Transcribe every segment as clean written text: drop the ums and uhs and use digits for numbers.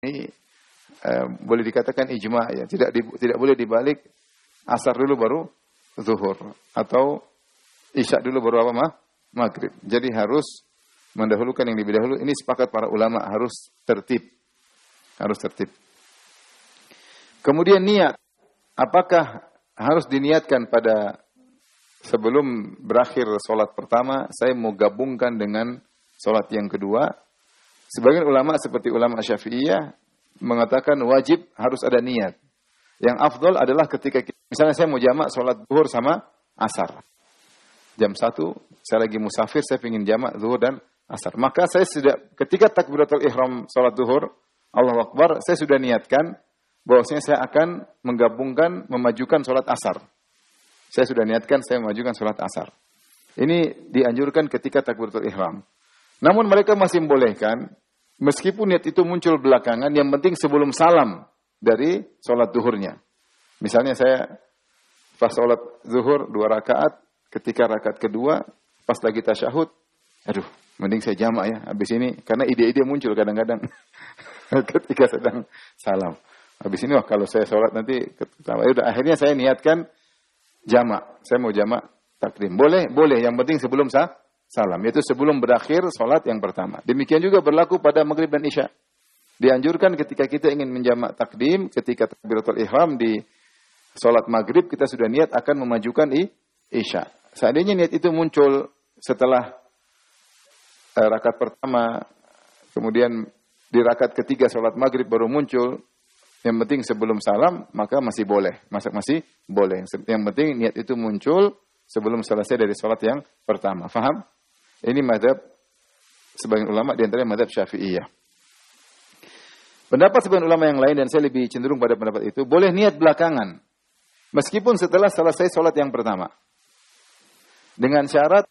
ini boleh dikatakan ijma ya, tidak boleh dibalik asar dulu baru zuhur atau isya dulu baru apa maghrib. Jadi harus mendahulukan yang lebih dahulu. Ini sepakat para ulama harus tertib. Harus tertib. Kemudian niat. Apakah harus diniatkan pada sebelum berakhir solat pertama, saya mau gabungkan dengan solat yang kedua? Sebagian ulama seperti ulama Syafi'iyah mengatakan wajib harus ada niat. Yang afdol adalah ketika, misalnya saya mau jamak solat zuhur sama asar. Jam 1, saya lagi musafir, saya ingin jamak zuhur dan asar. Maka saya sudah, ketika takbiratul ihram solat zuhur, Allahu Akbar, saya sudah niatkan bahwasanya saya akan menggabungkan, memajukan solat asar. Saya sudah niatkan, saya memajukan solat asar. Ini dianjurkan ketika takbiratul ihram. Namun mereka masih membolehkan, meskipun niat itu muncul belakangan, yang penting sebelum salam dari solat zuhurnya. Misalnya saya pas solat zuhur 2 rakaat, ketika rakaat kedua, pas lagi tasyahud, aduh, mending saya jamak ya, habis ini, karena ide-ide muncul kadang-kadang ketika sedang salam. Habis ini, wah kalau saya sholat nanti, akhirnya saya niatkan jamak. Saya mau jamak takdim. Boleh, yang penting sebelum salam. Yaitu sebelum berakhir sholat yang pertama. Demikian juga berlaku pada maghrib dan isya. Dianjurkan ketika kita ingin menjamak takdim, ketika takbiratul ihram di sholat maghrib, kita sudah niat akan memajukan isya. Seandainya niat itu muncul setelah rakaat pertama, kemudian di rakaat ketiga sholat maghrib baru muncul, yang penting sebelum salam, maka masih boleh. Masih boleh. Yang penting niat itu muncul sebelum selesai dari sholat yang pertama. Faham? Ini mazhab sebagian ulama, di antaranya mazhab Syafi'iyah. Pendapat sebagian ulama yang lain, dan saya lebih cenderung pada pendapat itu, boleh niat belakangan. Meskipun setelah selesai sholat yang pertama. Dengan syarat,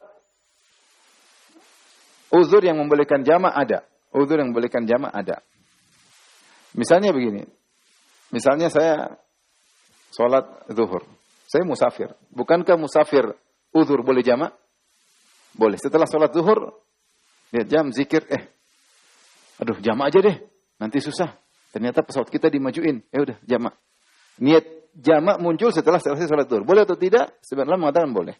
uzur yang membolehkan jamak ada. Uzur yang membolehkan jamak ada. Misalnya begini. Misalnya saya sholat zuhur. Saya musafir. Bukankah musafir uzur boleh jamak? Boleh. Setelah sholat zuhur, lihat jam, zikir. Aduh, jamak aja deh. Nanti susah. Ternyata pesawat kita dimajuin. Udah, jamak. Niat jamak muncul setelah selesai sholat zuhur. Boleh atau tidak? Sebenarnya mengatakan boleh.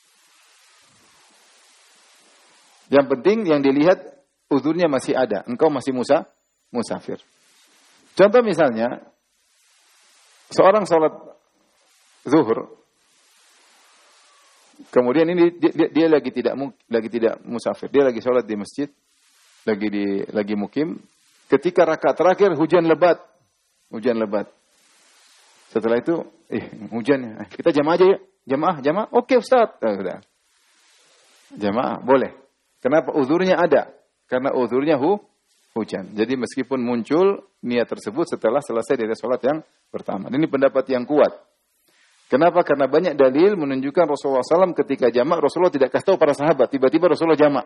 Yang penting yang dilihat uzurnya masih ada. Engkau masih musafir. Contoh misalnya, seorang sholat zuhur, kemudian ini dia lagi tidak musafir, dia lagi sholat di masjid, lagi mukim. Ketika rakaat terakhir hujan lebat. Setelah itu, hujan, kita jamaah aja ya, jamaah. Oke Ustaz, sudah. Jamaah boleh. Kenapa? Uzurnya ada. Karena uzurnya hujan. Jadi meskipun muncul niat tersebut setelah selesai dari sholat yang pertama. Ini pendapat yang kuat. Kenapa? Karena banyak dalil menunjukkan Rasulullah SAW ketika jamak, Rasulullah tidak kasih tahu para sahabat. Tiba-tiba Rasulullah jamak.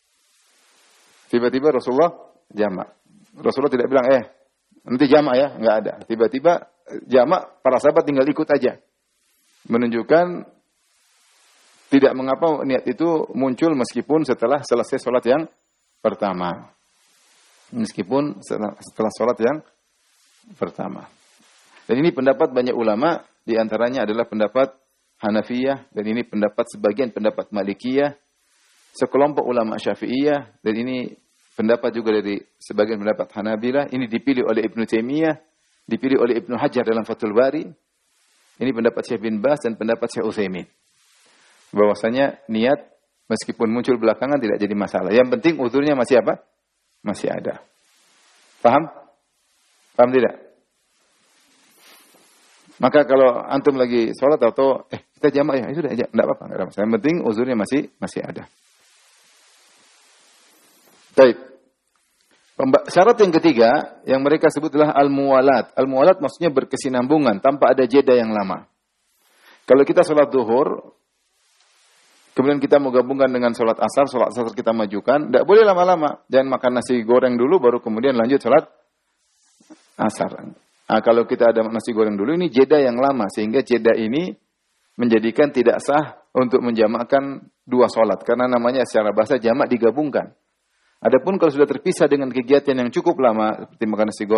Rasulullah tidak bilang, nanti jamak ya. Enggak ada. Tiba-tiba jamak, para sahabat tinggal ikut aja. Menunjukkan tidak mengapa niat itu muncul meskipun setelah selesai sholat yang pertama. Meskipun setelah sholat yang pertama. Dan ini pendapat banyak ulama, di antaranya adalah pendapat Hanafiyah, dan ini sebagian pendapat Malikiyah, sekelompok ulama Syafi'iyah, dan ini pendapat juga dari sebagian pendapat Hanabilah. Ini dipilih oleh Ibnu Taimiyah, dipilih oleh Ibnu Hajar dalam Fathul Bari. Ini pendapat Syekh bin Baz dan pendapat Syekh Utsaimin. Bahwasanya niat meskipun muncul belakangan tidak jadi masalah. Yang penting uzurnya masih apa? Masih ada. Paham? Paham tidak? Maka kalau antum lagi sholat atau kita jamak ya, sudah aja, enggak apa-apa, enggak ada masalah. Yang penting uzurnya masih ada. Baik. Syarat yang ketiga yang mereka sebut adalah al-muwalat. Al-muwalat maksudnya berkesinambungan tanpa ada jeda yang lama. Kalau kita sholat zuhur, kemudian kita mau gabungkan dengan sholat asar kita majukan, tidak boleh lama-lama. Jangan makan nasi goreng dulu, baru kemudian lanjut sholat asar. Nah, kalau kita ada nasi goreng dulu, ini jeda yang lama. Sehingga jeda ini menjadikan tidak sah untuk menjamakkan dua sholat. Karena namanya secara bahasa jamak digabungkan. Adapun kalau sudah terpisah dengan kegiatan yang cukup lama, seperti makan nasi goreng,